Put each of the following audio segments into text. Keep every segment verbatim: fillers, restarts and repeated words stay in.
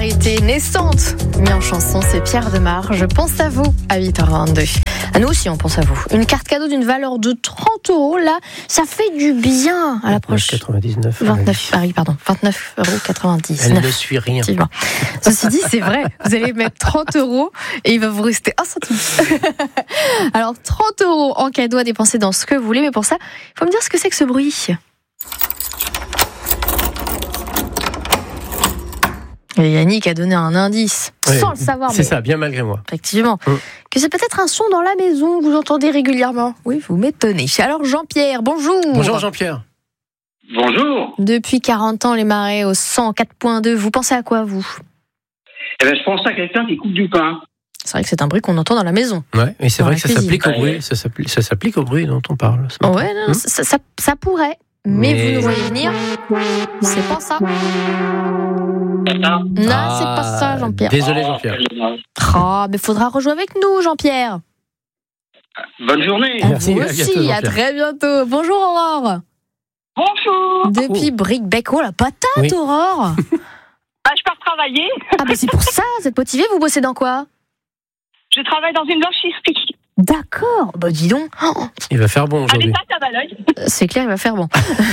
Solidarité naissante, mis en chanson, c'est Pierre Demar. Je pense à vous à huit heures vingt-deux. À nous aussi, on pense à vous. Une carte cadeau d'une valeur de trente euros, là, ça fait du bien à l'approche. quatre-vingt-dix-neuf. vingt-neuf, ah oui, pardon, vingt-neuf euros quatre-vingt-dix-neuf. Elle ne suit rien. Ceci dit, c'est vrai, vous allez mettre trente euros et il va vous rester un centime. Alors, trente euros en cadeau à dépenser dans ce que vous voulez, mais pour ça, il faut me dire ce que c'est que ce bruit. Et Yannick a donné un indice, oui, sans le savoir. C'est ça, bien malgré moi. Effectivement. Mmh. Que c'est peut-être un son dans la maison que vous entendez régulièrement. Oui, vous m'étonnez. Alors Jean-Pierre, bonjour. Bonjour Jean-Pierre. Bonjour. Depuis quarante ans, les Marais au cent quatre virgule deux, vous pensez à quoi, vous ? Eh ben, je pense à quelqu'un qui coupe du pain. C'est vrai que c'est un bruit qu'on entend dans la maison. Ouais, et c'est Dans vrai la que ça s'applique au cuisine. bruit. Ça s'applique, ça s'applique au bruit dont on parle. ce matin. Ouais, non, non, Mmh. ça, ça, ça pourrait. Mais, Mais- vous nous voyez venir, c'est pas ça. C'est ça. Non, Ah, c'est pas ça, Jean-Pierre. Désolé Jean-Pierre. Oh, mais faudra rejouer avec nous, Jean-Pierre. Bonne journée. À Merci, vous à bientôt, aussi, à Jean-Pierre. très bientôt. Bonjour, Aurore. Bonjour. Depuis Bric-Bec, oh la patate, Oui. Aurore. Ah, je pars travailler. Ah, bah c'est pour ça, vous êtes motivée, vous bossez dans quoi ? Je travaille dans une blanchisserie. D'accord, bah dis donc. Oh, Il va faire bon Allez, aujourd'hui. ça, ça va l'œil. c'est clair, il va faire bon.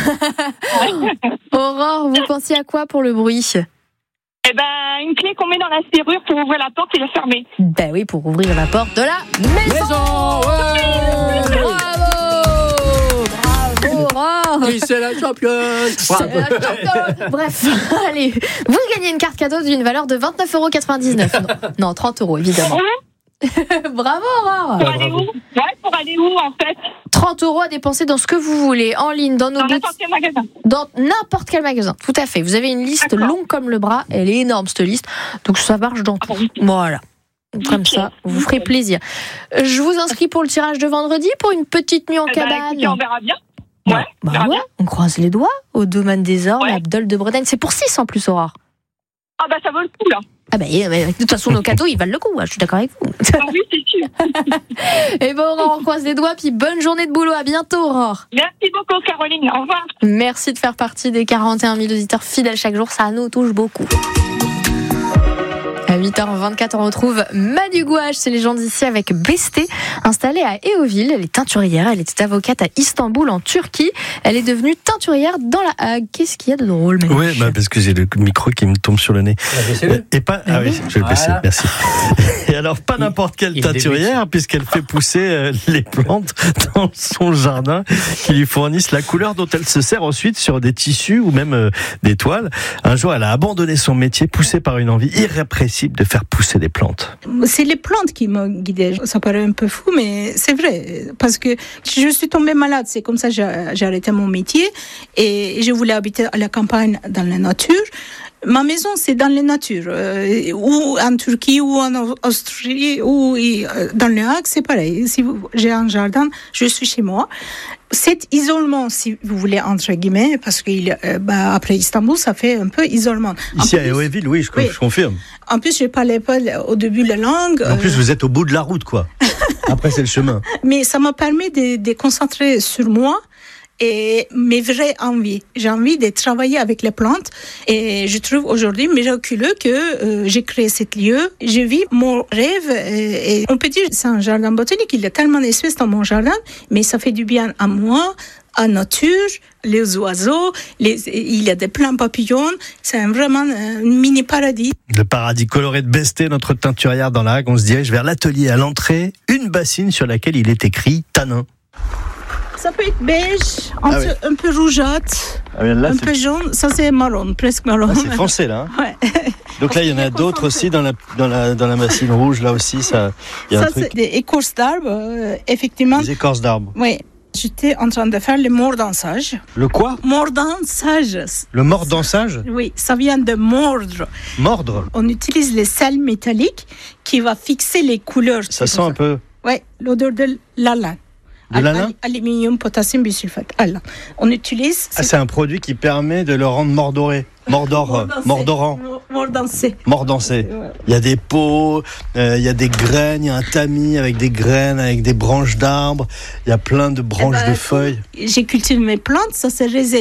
Aurore, vous pensiez à quoi pour le bruit ? Eh ben, une clé qu'on met dans la serrure pour ouvrir la porte et la fermer. Ben oui, pour ouvrir la porte de la maison. Maison, ouais. Bravo, bravo, Aurore. Oui, c'est la championne. C'est la championne. Bref, allez, vous gagnez une carte cadeau d'une valeur de vingt-neuf euros quatre-vingt-dix-neuf. Non, non, trente euros évidemment. Bravo, Aurore. Pour aller où Ouais, pour aller où, en fait trente euros à dépenser dans ce que vous voulez, en ligne, dans nos Dans boutiques. n'importe quel magasin. Dans n'importe quel magasin, tout à fait. Vous avez une liste D'accord. longue comme le bras, elle est énorme cette liste, donc ça marche dans tout. Voilà. Comme Nickel. ça, vous ferez Nickel. plaisir. Je vous inscris pour le tirage de vendredi pour une petite nuit en Eh ben, cabane. écoutez, on verra bien. Bah, Ouais, on bah verra ouais, bien. on croise les doigts au domaine des Ors, Ouais. la Dole de Bretagne. C'est pour six en plus, Aurore. Ah, bah, ça vaut le coup, là. Ah bah, eh, mais de toute façon, nos cadeaux, ils valent le coup, hein, je suis d'accord avec vous. Ah oui, c'est sûr. Et bon, Aurore, on croise les doigts, puis bonne journée de boulot. À bientôt, Aurore. Merci beaucoup, Caroline. Au revoir. Merci de faire partie des quarante et un mille auditeurs fidèles chaque jour, ça nous touche beaucoup. À huit heures vingt-quatre, on retrouve Madu Gouache, c'est les gens d'ici avec Besté, installée à Héauville. Elle est teinturière, elle était avocate à Istanbul en Turquie. Elle est devenue teinturière dans la Hague. Qu'est-ce qu'il y a de drôle, Manu ? Oui, bah parce que j'ai le micro qui me tombe sur le nez. Laissez-le. Et pas, ah oui, je vais le baisser, Voilà. merci. Et alors, pas Il- n'importe quelle il teinturière, puisqu'elle fait pousser euh, les plantes dans son jardin, qui lui fournissent la couleur dont elle se sert ensuite sur des tissus ou même euh, des toiles. Un jour, elle a abandonné son métier, poussée par une envie irrépressible de faire pousser des plantes. C'est les plantes qui m'ont guidée. Ça paraît un peu fou, mais c'est vrai. Parce que je suis tombée malade. C'est comme ça que j'ai, j'ai arrêté mon métier. Et je voulais habiter à la campagne, dans la nature. Ma maison, c'est dans la nature. Euh, ou en Turquie, ou en Australie, ou euh, dans le Hague, c'est pareil. Si vous, j'ai un jardin, je suis chez moi. Cet isolement, si vous voulez, entre guillemets, parce que euh, bah, après Istanbul, ça fait un peu isolement. En Ici à plus- Héauville, oui, je, Oui. je confirme. En plus, je parlais pas au début la langue. En euh, plus, vous êtes au bout de la route, quoi. Après, c'est le chemin. Mais ça m'a permis de, de concentrer sur moi et mes vraies envies. J'ai envie de travailler avec les plantes et je trouve aujourd'hui miraculeux que euh, j'ai créé cet lieu. Je vis mon rêve et, et on peut dire que c'est un jardin botanique. Il y a tellement d'espèces dans mon jardin, mais ça fait du bien à moi, à la nature, les oiseaux, les, il y a des pleins papillons. C'est un, vraiment un mini paradis. Le paradis coloré de Besté, notre teinturière dans la Hague. On se dirige vers l'atelier à l'entrée, une bassine sur laquelle il est écrit tanin. Ça peut être beige, un, Ah peu, oui. un peu rougeâtre, Ah, bien là, un c'est... peu jaune. Ça, c'est marron, presque marron. Ah, c'est foncé, là. Hein. Ouais. Donc là, il y en a d'autres aussi dans la, dans la, dans la bassine rouge, là aussi, ça, il y a Ça, un truc. c'est des écorces d'arbres, euh, effectivement. Des écorces d'arbres. Oui. J'étais en train de faire le mordançage. Le quoi? Mordançage. Le mordançage? Oui, ça vient de mordre. Mordre? On utilise les sels métalliques qui va fixer les couleurs. Ça sent un peu Oui, l'odeur de l'alun. de l'alun? Aluminium, potassium, bisulfate. Alun. On utilise. Ah, c'est un produit qui permet de le rendre mordoré. Mordor, mordorant. Mordancé. Mordancé. Ouais. Il y a des pots, euh, il y a des graines, il y a un tamis avec des graines, avec des branches d'arbres. Il y a plein de branches Eh ben, de feuilles. J'ai cultivé mes plantes, ça c'est Reseda.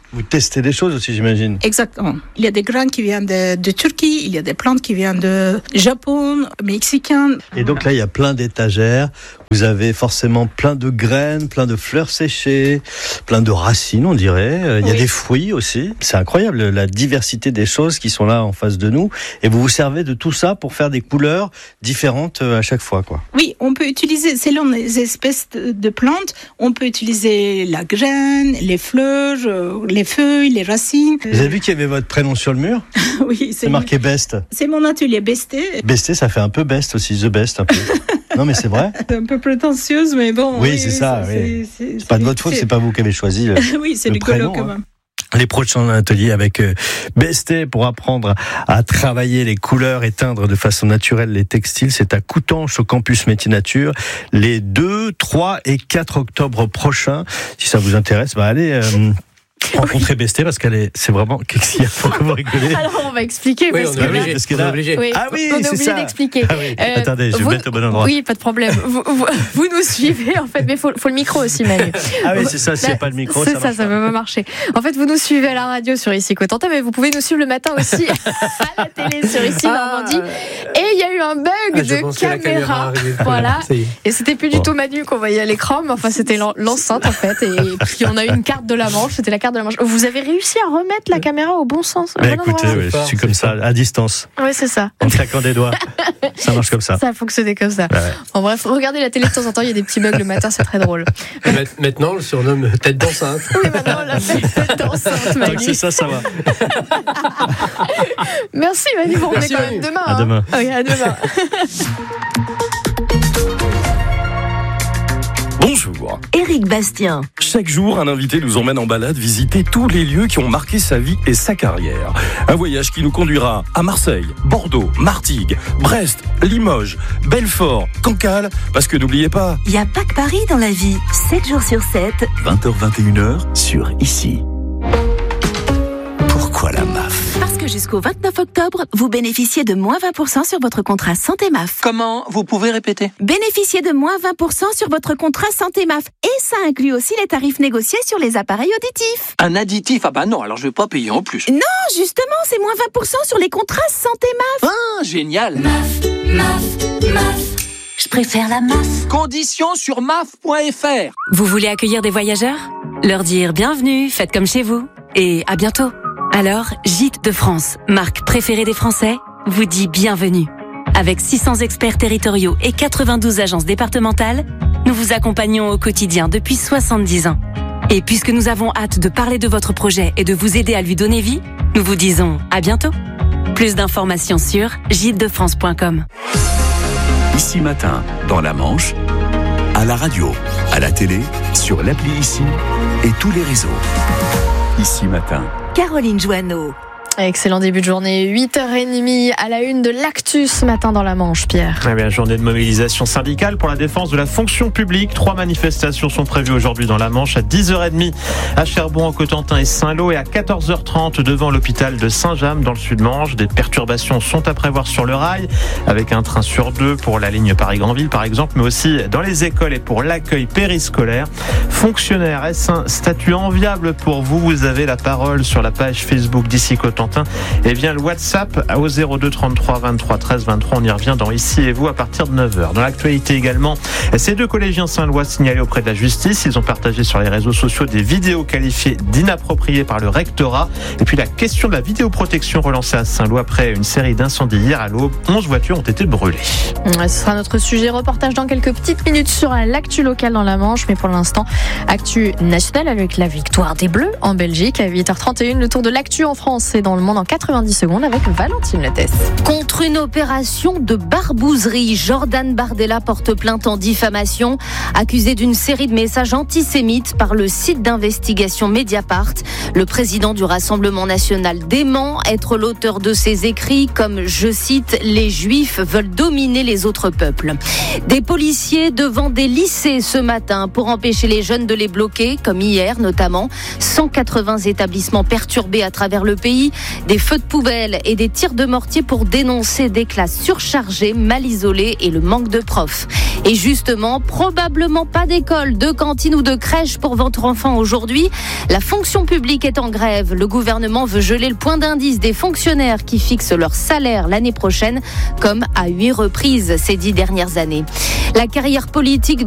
Vous testez des choses aussi, j'imagine. Exactement. Il y a des graines qui viennent de, de Turquie, il y a des plantes qui viennent de Japon, mexicain. Et donc là, il y a plein d'étagères. Vous avez forcément plein de graines, plein de fleurs séchées, plein de racines, on dirait. Il y a Oui. des fruits aussi. C'est incroyable, la diversité des choses qui sont là en face de nous. Et vous vous servez de tout ça pour faire des couleurs différentes à chaque fois, quoi. Oui, on peut utiliser, selon les espèces de, de plantes, on peut utiliser la graine, les fleurs, euh, les feuilles, les racines. Vous avez vu qu'il y avait votre prénom sur le mur ? Oui, C'est marqué Best. C'est mon atelier Besté. Besté, ça fait un peu Best aussi, The Best un peu. Non mais c'est vrai. C'est un peu prétentieuse, mais bon. Oui, c'est ça, oui. C'est pas de votre faute, c'est pas vous qui avez choisi le, Oui, c'est le rigolo prénom, quand hein. même. Les prochains ateliers avec euh, Besté pour apprendre à travailler les couleurs et teindre de façon naturelle les textiles. C'est à Coutances au campus Métier Nature les deux, trois et quatre octobre prochains. Si ça vous intéresse, bah allez euh, rencontrer Besté parce qu'elle est, c'est vraiment, qu'est-ce qu'il y a? Pourquoi vous rigolez? Alors on va expliquer Oui, parce on que est obligé. là, parce que on là- est obligé. oui, Ah oui, on est c'est obligé ça. d'expliquer. Ah oui. Euh, Attendez, je vais vous- me mettre au bon endroit. Oui, pas de problème. Vous, vous, vous nous suivez en fait, mais faut, faut le micro aussi, Manu. Ah oui, c'est ça, s'il n'y a Là, pas de micro, c'est ça ça, marche ça pas. va pas marcher. En fait, vous nous suivez à la radio sur Ici Cotentin, mais vous pouvez nous suivre le matin aussi à la télé sur Ici Ah. Normandie. Et il y a eu un bug Ah, je de pense que la caméra caméra. arrive. Voilà. Ça y est. Et c'était plus du tout Manu qu'on voyait à l'écran, mais enfin c'était l'en- l'enceinte en fait. Et puis on a eu une carte de la Manche, c'était la carte de la Manche. Vous avez réussi à remettre la caméra au bon sens, au Bah, bon écoutez, endroit. ouais, je fort, suis c'est comme ça, fort. à distance, Oui, c'est ça. en claquant des doigts. Ça marche comme ça. Ça a fonctionné comme ça. Ouais. Bon bref, regardez la télé de temps en temps, il y a des petits bugs le matin, c'est très drôle. Ma- Maintenant, on le surnomme tête d'enceinte. Oui, maintenant on l'a fait tête enceinte, Tant que Manu. c'est ça, ça va. Merci Manu, bon, on est Merci, quand Manu. même demain. À hein. demain. Oui, à demain. Bonjour. Éric Bastien. Chaque jour, un invité nous emmène en balade visiter tous les lieux qui ont marqué sa vie et sa carrière. Un voyage qui nous conduira à Marseille, Bordeaux, Martigues, Brest, Limoges, Belfort, Cancale, parce que n'oubliez pas, Il n'y a pas que Paris dans la vie. sept jours sur sept. vingt heures vingt et une heures sur Ici. Pourquoi la M A F? Parce que jusqu'au vingt-neuf octobre, vous bénéficiez de moins vingt pour cent sur votre contrat Santé M A F. Comment? Vous pouvez répéter? Bénéficiez de moins vingt pour cent sur votre contrat Santé M A F. Et ça inclut aussi les tarifs négociés sur les appareils auditifs. Un additif? Ah bah non, alors je vais pas payer en plus. Non, justement, c'est moins vingt pour cent sur les contrats Santé M A F. Ah, génial! Je préfère la M A F. Conditions sur maf point f r. Vous voulez accueillir des voyageurs? Leur dire bienvenue, faites comme chez vous. Et à bientôt. Alors, Gîtes de France, marque préférée des Français, vous dit bienvenue. Avec six cents experts territoriaux et quatre-vingt-douze agences départementales, nous vous accompagnons au quotidien depuis soixante-dix ans. Et puisque nous avons hâte de parler de votre projet et de vous aider à lui donner vie, nous vous disons à bientôt. Plus d'informations sur gîtes de france point com. Ici Matin, dans la Manche, à la radio, à la télé, sur l'appli Ici et tous les réseaux. Ici Matin. Caroline Joanneau. Excellent début de journée, huit heures trente à la une de l'actu ce matin dans la Manche, Pierre. Eh bien, journée de mobilisation syndicale pour la défense de la fonction publique. Trois manifestations sont prévues aujourd'hui dans la Manche à dix heures trente à Cherbourg, en Cotentin et Saint-Lô et à quatorze heures trente devant l'hôpital de Saint-James dans le Sud-Manche. Des perturbations sont à prévoir sur le rail avec un train sur deux pour la ligne Paris-Granville par exemple, mais aussi dans les écoles et pour l'accueil périscolaire. Fonctionnaire, est-ce un statut enviable pour vous? Vous avez la parole sur la page Facebook d'Ici Cotentin et via le WhatsApp au zéro deux trente-trois vingt-trois treize vingt-trois. On y revient dans Ici et vous à partir de neuf heures. Dans l'actualité également, ces deux collégiens saint-lois signalés auprès de la justice. Ils ont partagé sur les réseaux sociaux des vidéos qualifiées d'inappropriées par le rectorat. Et puis la question de la vidéoprotection relancée à Saint-Lô après une série d'incendies hier à l'aube. onze voitures ont été brûlées. Ce sera notre sujet reportage dans quelques petites minutes sur l'actu locale dans la Manche. Mais pour l'instant, actu nationale avec la victoire des Bleus en Belgique. À huit heures trente et une, le tour de l'actu en France et dans le monde en quatre-vingt-dix secondes avec Valentine Lettès. Contre une opération de barbouzerie, Jordan Bardella porte plainte en diffamation, accusé d'une série de messages antisémites par le site d'investigation Mediapart. Le président du Rassemblement national dément être l'auteur de ces écrits comme, je cite, « Les Juifs veulent dominer les autres peuples ». Des policiers devant des lycées ce matin pour empêcher les jeunes de les bloquer, comme hier notamment. cent quatre-vingts établissements perturbés à travers le pays. des feux de poubelle et des tirs de mortier pour dénoncer des classes surchargées, mal isolées et le manque de profs. Et justement, probablement pas d'école, de cantine ou de crèche pour votre enfant aujourd'hui. La fonction publique est en grève. Le gouvernement veut geler le point d'indice des fonctionnaires qui fixent leur salaire l'année prochaine, comme à huit reprises ces dix dernières années. La carrière politique